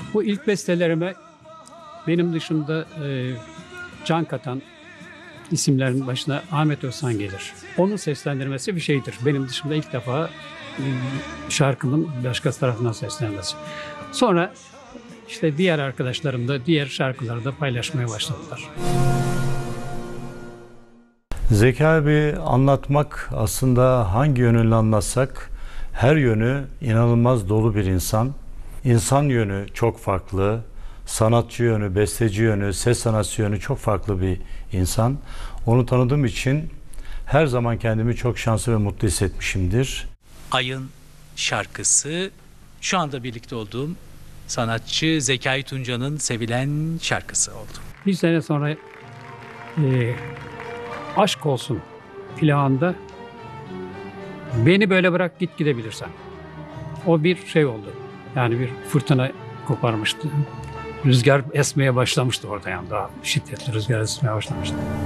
Bu ilk bestelerime benim dışında can katan isimlerin başına Ahmet Özhan gelir. Onun seslendirmesi bir şeydir. Benim dışında ilk defa şarkımın başkası tarafından seslenmesi. Sonra işte diğer arkadaşlarım da diğer şarkıları da paylaşmaya başladılar. Zekai Bey anlatmak aslında hangi yönüyle anlatsak her yönü inanılmaz dolu bir insan. İnsan yönü çok farklı, sanatçı yönü, besteci yönü, ses sanatçı yönü çok farklı bir insan. Onu tanıdığım için her zaman kendimi çok şanslı ve mutlu hissetmişimdir. Ay'ın şarkısı şu anda birlikte olduğum sanatçı Zekai Tunca'nın sevilen şarkısı oldu. Bir sene sonra Aşk Olsun plağında beni böyle bırak git gidebilirsen. O bir şey oldu. Yani bir fırtına koparmıştı. Rüzgar esmeye başlamıştı orada, yani daha şiddetli rüzgar esmeye başlamıştı.